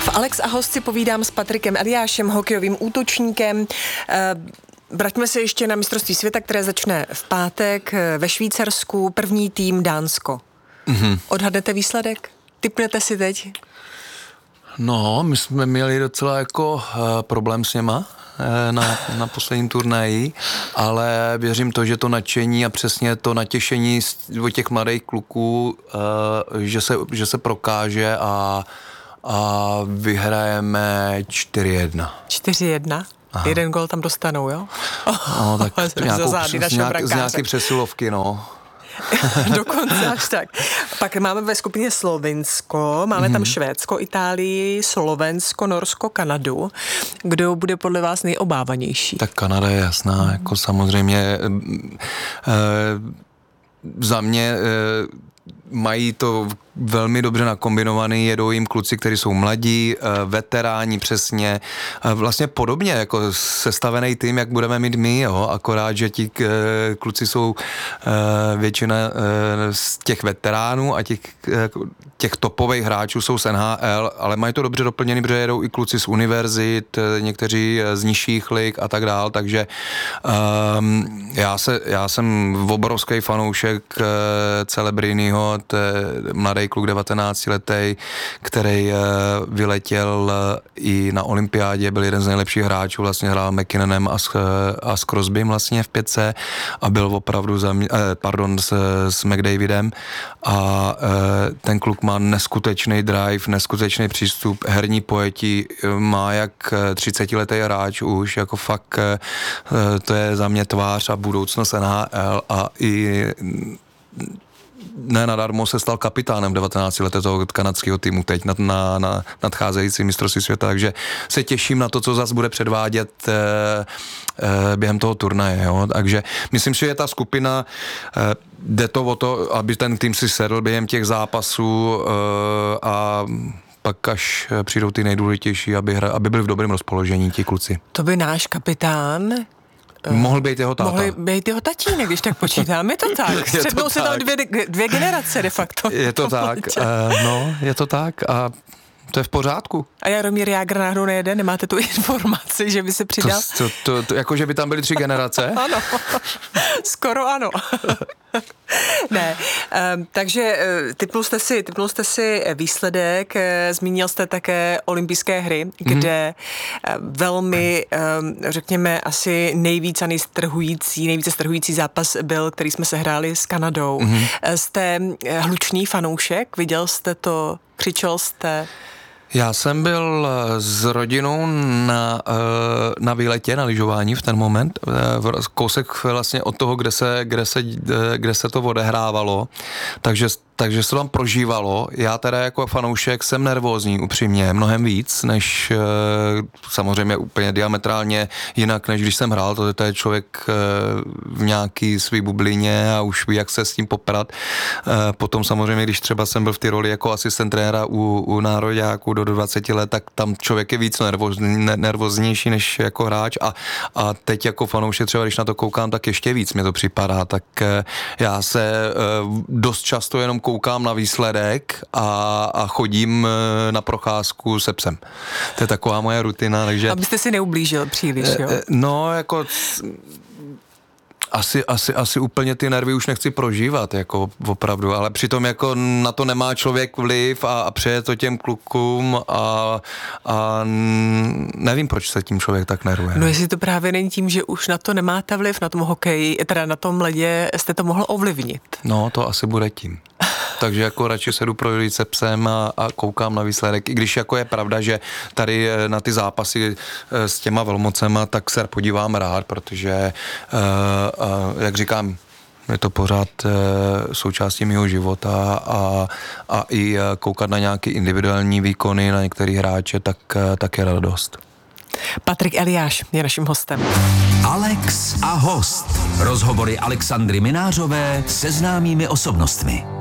V Alex a host si povídám s Patrikem Eliášem, hokejovým útočníkem. Vraťme se ještě na mistrovství světa, které začne v pátek ve Švýcarsku. První tým Dánsko. Odhadnete výsledek? Tipnete si teď? No, my jsme měli docela jako problém s něma na posledním turnaji, ale věřím to, že to nadšení a přesně to natěšení od těch mladých kluků, že se prokáže a vyhrajeme 4-1. 4-1? Aha. Jeden gól tam dostanou, jo? No, tak z nějaké přesilovky, no. Dokonce až tak. Pak máme ve skupině Slovinsko, máme tam Švédsko, Itálii, Slovensko, Norsko, Kanadu. Kdo bude podle vás nejobávanější? Tak Kanada je jasná, jako samozřejmě za mě mají to velmi dobře nakombinovaný, jedou jim kluci, kteří jsou mladí, veteráni přesně, vlastně podobně jako sestavený tým, jak budeme mít my, jo, akorát, že ti kluci jsou většina z těch veteránů a těch topových hráčů jsou z NHL, ale mají to dobře doplněný, protože jedou i kluci z univerzit, někteří z nižších lig a tak dál, takže já jsem obrovský fanoušek Celebriniho, mladý kluk 19letý, který vyletěl i na olympiádě, byl jeden z nejlepších hráčů, vlastně hrál McKinnonem a s Crosbym vlastně v 5 a byl opravdu s McDavidem a ten kluk má neskutečný drive, neskutečný přístup, herní pojetí, má jak 30letý hráč už, jako fakt to je za mě tvář a budoucnost NHL a i ne nadarmo se stal kapitánem 19 let toho kanadského týmu teď na nadcházející mistrovství světa, takže se těším na to, co zase bude předvádět během toho turnaje, jo? Takže myslím, že je ta skupina, jde to o to, aby ten tým si sedl během těch zápasů a pak až přijdou ty nejdůležitější, aby byli v dobrém rozpoložení ti kluci. To by náš kapitán mohl být jeho táta. Mohl být jeho tatínek, když tak počítám. Je to tak. Střetnou se tam dvě generace de facto. Je to tak. Je to tak a to je v pořádku. A Jaromír Jágr náhodou nejede? Nemáte tu informaci, že by se přidal? To jako, že by tam byly 3 generace? Ano. Skoro ano. Ne, takže tipnul jste si výsledek, zmínil jste také olympijské hry, kde velmi, řekněme, asi nejvíce strhující zápas byl, který jsme sehráli s Kanadou. Jste hlučný fanoušek, viděl jste to, křičel jste? Já jsem byl s rodinou na výletě, na lyžování v ten moment, kousek vlastně od toho, kde se to odehrávalo, takže se to tam prožívalo. Já teda jako fanoušek jsem nervózní upřímně, mnohem víc, než samozřejmě úplně diametrálně jinak, než když jsem hrál, to je člověk v nějaký svý bublině a už ví, jak se s tím poprat. Potom samozřejmě, když třeba jsem byl v té roli jako asistent trenéra u nároďáků do 20 let, tak tam člověk je víc nervóznější než jako hráč a teď jako fanoušek třeba, když na to koukám, tak ještě víc mi to připadá, tak já se dost často jenom koukám na výsledek a chodím na procházku se psem. To je taková moje rutina, takže... Abyste si neublížil příliš, jo? No, jako... Asi úplně ty nervy už nechci prožívat, jako opravdu, ale přitom jako na to nemá člověk vliv a přeje to těm klukům a nevím, proč se tím člověk tak nervuje. No jestli to právě není tím, že už na to nemáte vliv, na tom hokeji, teda na tom ledě jste to mohl ovlivnit. No, to asi bude tím. Takže jako radši se jdu projít se psem a koukám na výsledek. I když jako je pravda, že tady na ty zápasy s těma velmocema, tak se podívám rád, protože jak říkám, je to pořád součástí mého života a i koukat na nějaké individuální výkony na některý hráče, tak je radost. Patrik Eliáš je naším hostem. Alex a host. Rozhovory Alexandry Minářové se známými osobnostmi.